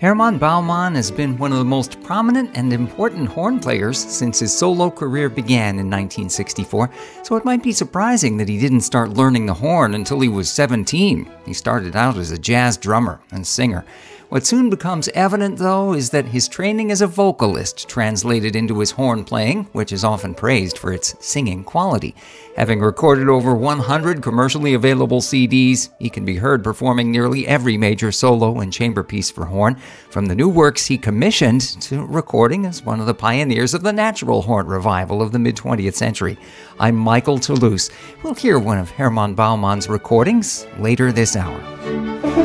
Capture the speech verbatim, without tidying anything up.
Hermann Baumann has been one of the most prominent and important horn players since his solo career began in nineteen sixty-four, so it might be surprising that he didn't start learning the horn until he was seventeen. He started out as a jazz drummer and singer. What soon becomes evident, though, is that his training as a vocalist translated into his horn playing, which is often praised for its singing quality. Having recorded over one hundred commercially available C Ds, he can be heard performing nearly every major solo and chamber piece for horn, from the new works he commissioned to recording as one of the pioneers of the natural horn revival of the mid-twentieth century. I'm Michael Toulouse. We'll hear one of Hermann Baumann's recordings later this hour.